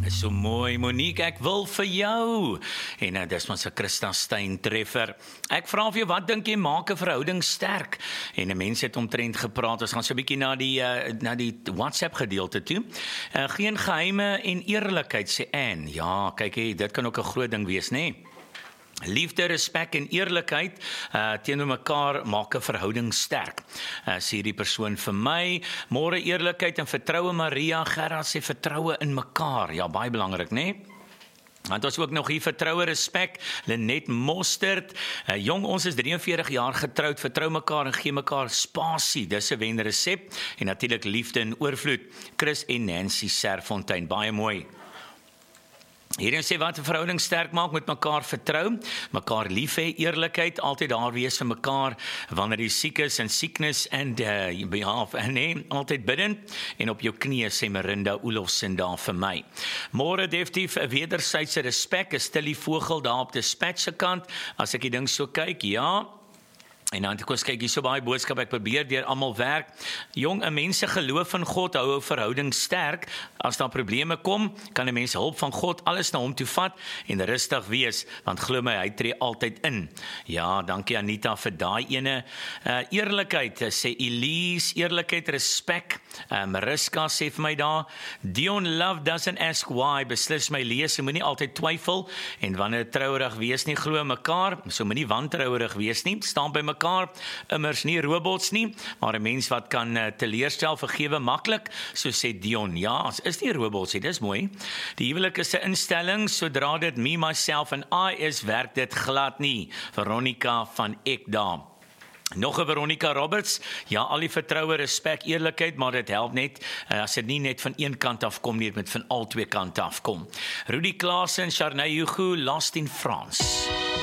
So mooi, Monique, ek wil vir jou. En dis ons 'n Christa Stein treffer. Ek vra vir jou, wat dink jy maak 'n verhouding sterk? En 'n mens het omtrent gepraat. Ons gaan so 'n bietjie na die WhatsApp gedeelte toe. Geen geheime en eerlikheid, sê Anne. Ja, kyk hier, dit kan ook 'n groot ding wees, né? Liefde, respek en eerlikheid teenoor mekaar maak 'n verhouding sterk. Sê die persoon vir my, môre eerlikheid en vertroue. Maria Gerard sê vertroue in mekaar. Ja, baie belangrik, né? Want ons ook nog hier vertroue, respek. Lenet Mostert, jong, ons is 43 jaar getroud, vertrou mekaar en gee mekaar spasie. Dis 'n wenresep. En natuurlik liefde in oorvloed. Chris en Nancy Serfontein, baie mooi. Hierin sê wat 'n verhouding sterk maak, met mekaar vertrou, mekaar lief hê, eerlikheid, altyd daar wees vir mekaar wanneer jy siek is en sickness and behalf, nee, altyd bidend en op jou knieë, sê Marinda Olofsen daar vir my. Môre definitief 'n wederwysige respek, 'n stillie vogel daar op Dispatch se kant, as ek die ding so kyk, ja. En dan kyk jy so baie boodskap, ek probeer deur almal werk. Jong, 'n mens se geloof in God hou 'n verhouding sterk. As daar probleme kom, kan 'n mens hulp van God alles na hom toe vat en rustig wees, want glo my, hy tree altyd in. Ja, dankie Anita vir daai ene. Eerlikheid, sê Elise, eerlikheid, respek. Mariska sê vir my daar, Dion, love doesn't ask why, beslis my lees, so moenie altyd twyfel, en wanneer trouerig wees nie, glo mekaar, so moenie wantrouerig wees nie, staan by mekaar, immers nie robots nie, maar 'n mens wat kan teleurstel, vergewe maklik, so sê Dion. Ja, ons is nie robots nie, dis mooi. Die huwelik is 'n instelling, sodra dit me, myself en I is, werk dit glad nie. Veronica van Ekdam. Nog 'n Veronica Roberts, ja, al die vertroue, respek, eerlikheid, maar dit help net, as dit nie net van een kant af kom nie, dit moet van al twee kante af kom. Rudy Klaasen, Charney Hugo, Lost in France.